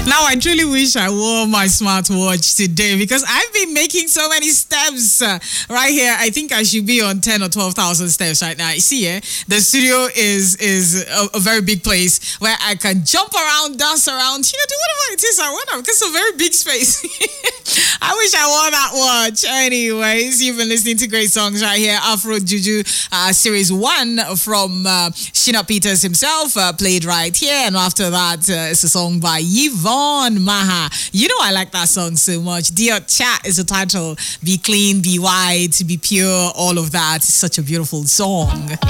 Now I truly wish I wore my smartwatch today because I've been making so many steps right here. I think I should be on 10 or 12,000 steps right now. You see, the studio is a very big place where I can jump around, dance around, do whatever it is I want because it's a very big space. I wish I wore that watch. Anyways, you've been listening to great songs right here. Afro Juju Series 1 from Shina Peters himself, played right here. And after that, it's a song by Yvonne Maha. You know I like that song so much. Dear Chat is the title. Be clean, be white, be pure, all of that. It's such a beautiful song.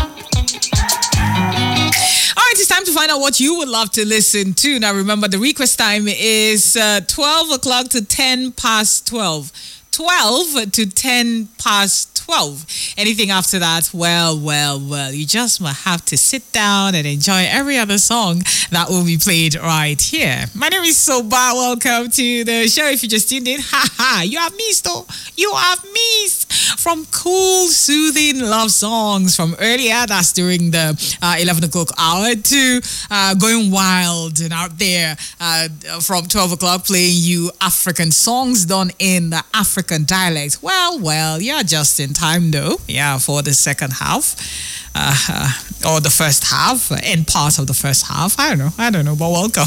All right, it's time to find out what you would love to listen to. Now, remember, the request time is 12 o'clock to 10 past 12. 12 to 10 past 12. Anything after that, well, you just might have to sit down and enjoy every other song that will be played right here. My name is Soba. Welcome to the show. If you just tuned in, you have missed, you have missed from cool, soothing love songs from earlier. That's during the 11 o'clock hour to going wild and out there from 12 o'clock playing you African songs done in the African dialect. Well, you're just in time though. Yeah, for the second half. Or the first half, and part of the first half. I don't know, but welcome.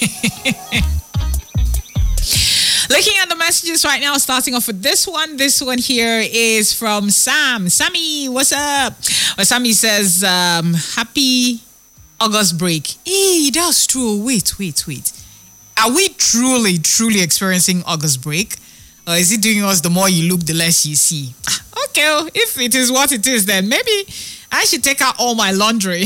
Looking at the messages right now, starting off with this one. This one here is from Sam. Sammy, what's up? Well, Sammy says, happy August break. Hey, that's true. Wait. Are we truly experiencing August break? Or is it doing us the more you look, the less you see? Okay, well, if it is what it is, then maybe I should take out all my laundry.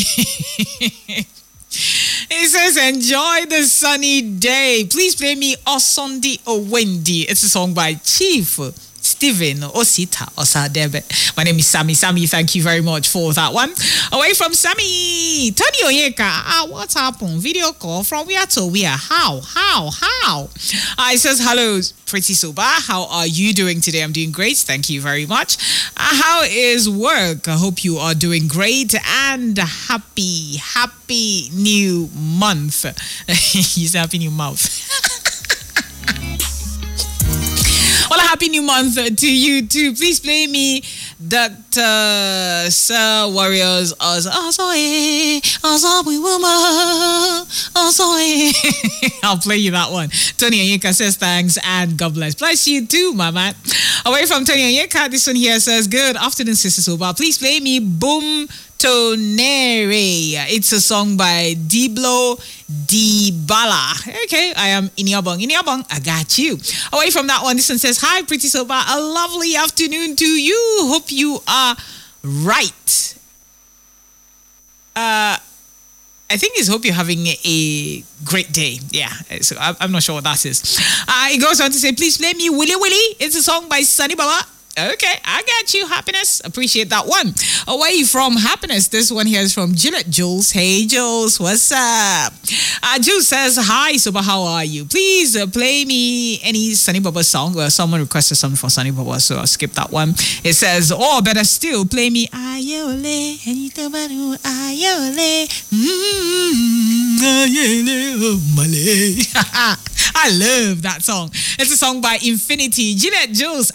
It says, enjoy the sunny day. Please play me Osundi Owendi. It's a song by Chief Stephen Osita Osadebe. My name is Sammy. Sammy, thank you very much for that one. Away from Sammy, Tony Oyeka. What's happened? Video call from where to where? How? It says, hello, Pretty Soba. How are you doing today? I'm doing great. Thank you very much. How is work? I hope you are doing great and happy new month. He's happy new month. Well, a happy new month to you too. Please play me Dr. Sir Warriors. I'll play you that one. Tony Onyeka says thanks and God bless. Bless you too, my man. Away from Tony Onyeka, this one here says, good afternoon, Sister Soba. Please play me Boom Tonere. It's a song by Diblo Dibala. Okay, I am Iniabong. I got you. Away from that one, this one says, hi, Pretty Soba. A lovely afternoon to you. Hope you are right. I think it's hope you're having a great day. Yeah, so I'm not sure what that is. It goes on to say, please play me Willy Willy. It's a song by Sunny Baba. Okay, I got you, Happiness. Appreciate that one. Away from Happiness, this one here is from Gillette Jules. Hey, Jules, what's up? Jules says, hi, Soba, how are you? Please play me any Sunny Baba song. Well, someone requested something for Sunny Baba, so I'll skip that one. It says, oh, better still, play me Ayole, Ayole, I love that song. It's a song by Infinity. Gillette Jules,